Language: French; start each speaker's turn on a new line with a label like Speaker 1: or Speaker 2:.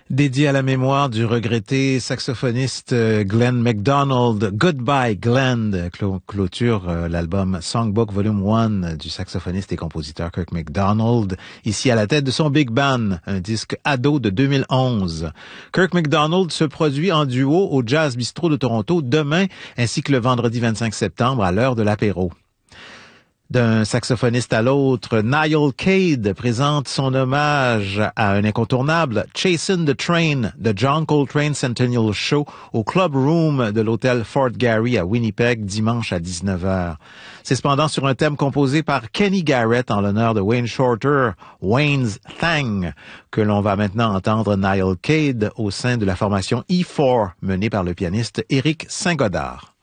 Speaker 1: Dédié à la mémoire du regretté saxophoniste Glenn MacDonald, Goodbye Glenn clôture l'album Songbook Volume 1 du saxophoniste et compositeur Kirk MacDonald, ici à la tête de son Big Band, un disque ado de 2011. Kirk MacDonald se produit en duo au Jazz Bistro de Toronto demain ainsi que le vendredi 25 septembre à l'heure de l'apéro. D'un saxophoniste à l'autre, Niall Cade présente son hommage à un incontournable, Chasing the Train, de John Coltrane Centennial Show au Club Room de l'hôtel Fort Garry à Winnipeg dimanche à 19h. C'est cependant sur un thème composé par Kenny Garrett en l'honneur de Wayne Shorter, Wayne's Thang, que l'on va maintenant entendre Niall Cade au sein de la formation E4 menée par le pianiste Éric Saint-Godard.